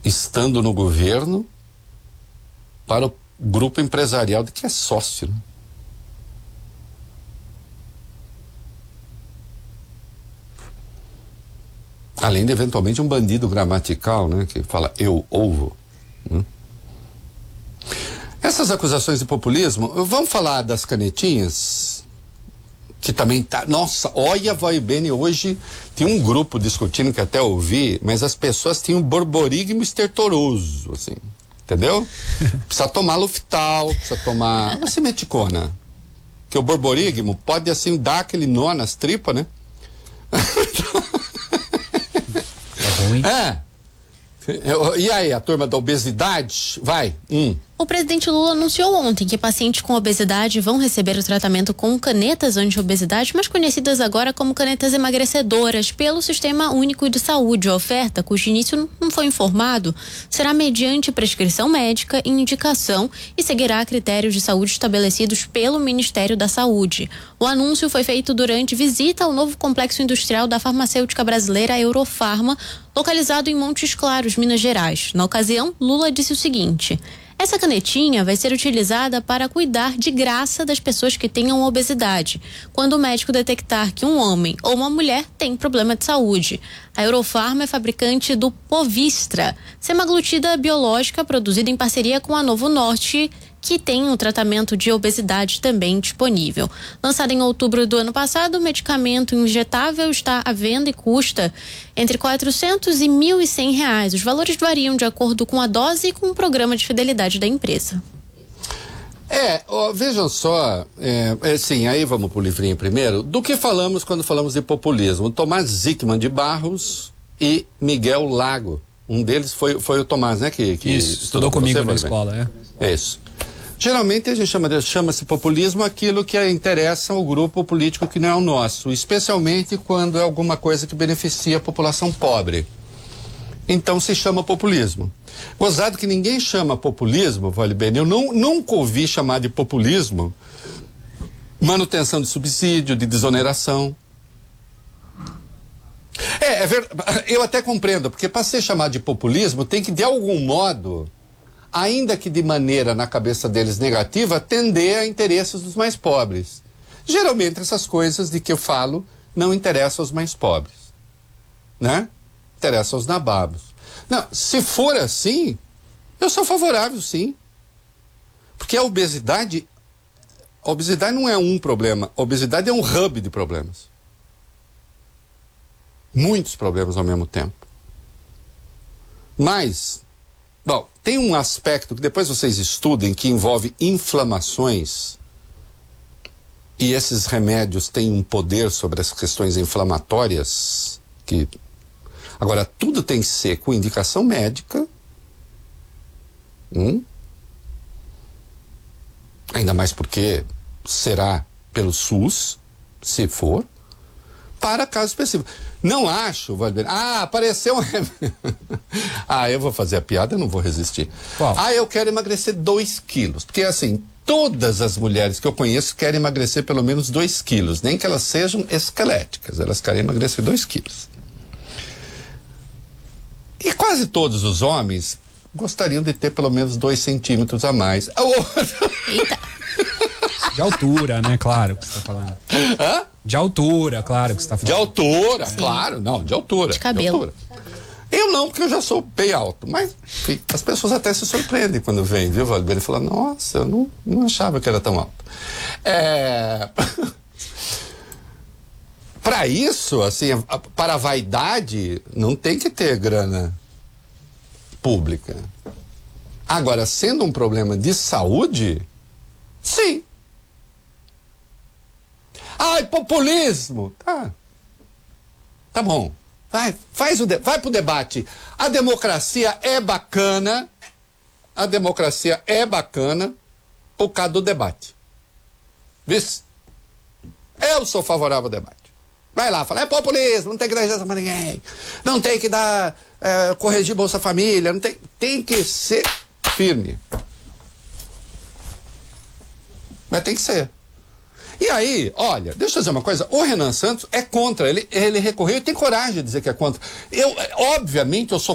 estando no governo, para o grupo empresarial de que é sócio, né? Além de, eventualmente, um bandido gramatical, né? Que fala eu, ovo. Essas acusações de populismo, vamos falar das canetinhas, que também tá... Nossa, olha, vai bem, hoje tem um grupo discutindo, que até ouvi, mas as pessoas tinham borborigmo estertoroso, assim, entendeu? Precisa tomar Luftal, precisa tomar... Uma simeticona. Que o borborigmo pode, assim, dar aquele nó nas tripas, né? É. E aí, a turma da obesidade? Vai. O presidente Lula anunciou ontem que pacientes com obesidade vão receber o tratamento com canetas anti-obesidade, mais conhecidas agora como canetas emagrecedoras, pelo Sistema Único de Saúde. A oferta, cujo início não foi informado, será mediante prescrição médica e indicação e seguirá critérios de saúde estabelecidos pelo Ministério da Saúde. O anúncio foi feito durante visita ao novo complexo industrial da farmacêutica brasileira Eurofarma, localizado em Montes Claros, Minas Gerais. Na ocasião, Lula disse o seguinte: essa canetinha vai ser utilizada para cuidar de graça das pessoas que tenham obesidade, quando o médico detectar que um homem ou uma mulher tem problema de saúde. A Eurofarma é fabricante do Povistra, semaglutida biológica produzida em parceria com a Novo Norte, que tem um tratamento de obesidade também disponível. Lançado em outubro do ano passado, o medicamento injetável está à venda e custa entre R$400 e R$1.100. Os valores variam de acordo com a dose e com o programa de fidelidade da empresa. Vejam só, sim, aí vamos pro livrinho primeiro. Do que falamos quando falamos de populismo? Tomás Zickman de Barros e Miguel Lago. Um deles foi o Tomás, né? Que isso, estudou comigo na escola, É isso. Geralmente a gente chama-se populismo aquilo que interessa ao grupo político que não é o nosso, especialmente quando é alguma coisa que beneficia a população pobre. Então se chama populismo. Gozado que ninguém chama populismo, vale bem, eu nunca ouvi chamar de populismo manutenção de subsídio, de desoneração. É verdade, eu até compreendo, porque para ser chamado de populismo tem que, de algum modo, ainda que de maneira, na cabeça deles, negativa, atender a interesses dos mais pobres. Geralmente essas coisas de que eu falo não interessam aos mais pobres, né? Interessam aos nababos. Não, se for assim, eu sou favorável, sim. Porque a obesidade não é um problema, a obesidade é um hub de problemas. Muitos problemas ao mesmo tempo. Mas, bom, tem um aspecto que depois vocês estudem que envolve inflamações, e esses remédios têm um poder sobre as questões inflamatórias que... Agora, tudo tem que ser com indicação médica, ainda mais porque será pelo SUS, se for, para caso específico. Não acho, apareceu um remédio. Eu vou fazer a piada, eu não vou resistir. Qual? Eu quero emagrecer 2 quilos. Porque assim, todas as mulheres que eu conheço querem emagrecer pelo menos 2 quilos. Nem que elas sejam esqueléticas, elas querem emagrecer 2 quilos. E quase todos os homens gostariam de ter pelo menos 2 centímetros a mais. Eita. De altura, né? Claro que você está falando. Hã? De altura, claro que você está falando. De altura, sim. Claro, não, de altura. De cabelo. De altura. Eu não, porque eu já sou bem alto, mas enfim, as pessoas até se surpreendem quando vêm, viu, Valdir? Ele fala, nossa, eu não achava que era tão alto. Para isso, assim, para a vaidade, não tem que ter grana pública. Agora, sendo um problema de saúde, sim. Populismo. Tá bom. Vai pro debate. A democracia é bacana por causa do debate. Viu? Eu sou favorável ao debate. Vai lá, fala, é populismo, não tem que dar injeção pra ninguém, não tem que dar, corrigir Bolsa Família, não tem que ser firme. Mas tem que ser. E aí, olha, deixa eu dizer uma coisa, o Renan Santos é contra, ele recorreu e tem coragem de dizer que é contra. Obviamente, eu sou